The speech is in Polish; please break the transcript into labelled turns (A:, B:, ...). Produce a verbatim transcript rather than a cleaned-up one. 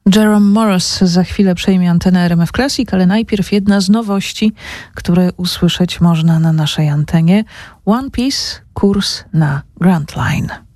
A: Jerome Morris za chwilę przejmie antenę R M F Classic, ale najpierw jedna z nowości, które usłyszeć można na naszej antenie. One Piece, kurs na Grand Line.